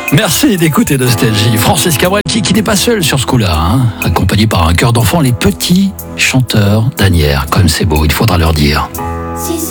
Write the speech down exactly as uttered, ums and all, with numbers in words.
Merci d'écouter Nostalgie. Francis Cabrel qui, qui n'est pas seul sur ce coup-là, hein, accompagné par un chœur d'enfants, les petits chanteurs d'Asnières. Comme c'est beau, il faudra leur dire.